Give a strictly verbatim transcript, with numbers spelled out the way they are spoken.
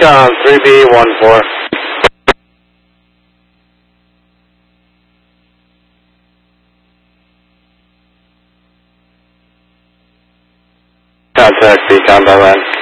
Beacon three B one four. Contact Beacon by line.